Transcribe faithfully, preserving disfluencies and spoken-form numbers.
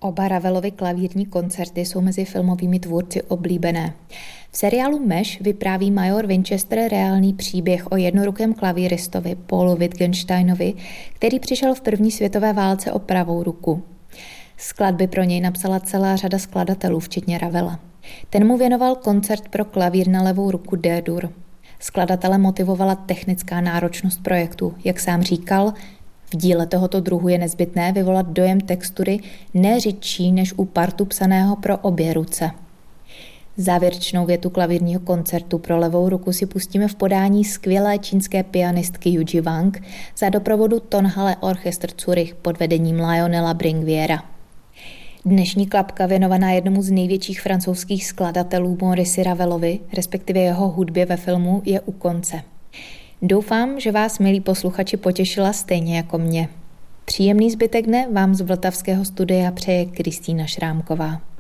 Oba Ravelovy klavírní koncerty jsou mezi filmovými tvůrci oblíbené. V seriálu Mesh vypráví major Winchester reálný příběh o jednorukém klavíristovi Paulu Wittgensteinovi, který přišel v první světové válce o pravou ruku. Skladby pro něj napsala celá řada skladatelů, včetně Ravela. Ten mu věnoval koncert pro klavír na levou ruku D-dur. Skladatele motivovala technická náročnost projektu. Jak sám říkal, v díle tohoto druhu je nezbytné vyvolat dojem textury ne řidčí než u partu psaného pro obě ruce. Závěrečnou větu klavírního koncertu pro levou ruku si pustíme v podání skvělé čínské pianistky Yuji Wang za doprovodu Tonhalle Orchester Zurich pod vedením Lionela Bringviera. Dnešní klapka věnovaná jednomu z největších francouzských skladatelů Maurici Ravelovi, respektive jeho hudbě ve filmu, je u konce. Doufám, že vás, milí posluchači, potěšila stejně jako mě. Příjemný zbytek dne vám z vltavského studia přeje Kristýna Šrámková.